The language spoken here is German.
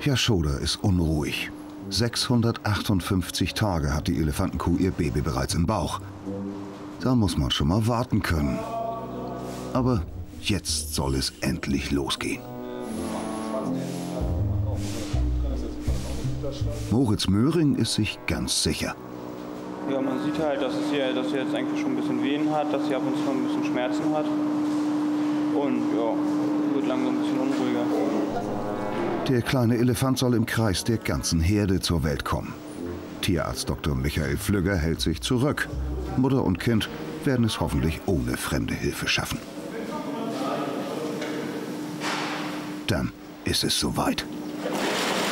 Yashoda ist unruhig. 658 Tage hat die Elefantenkuh ihr Baby bereits im Bauch. Da muss man schon mal warten können. Aber jetzt soll es endlich losgehen. Moritz Möhring ist sich ganz sicher. Ja, man sieht halt, dass sie jetzt eigentlich schon ein bisschen Wehen hat, dass sie ab und zu ein bisschen Schmerzen hat. Und ja, wird langsam ein bisschen unruhiger. Der kleine Elefant soll im Kreis der ganzen Herde zur Welt kommen. Tierarzt Dr. Michael Flügger hält sich zurück. Mutter und Kind werden es hoffentlich ohne fremde Hilfe schaffen. Dann ist es soweit.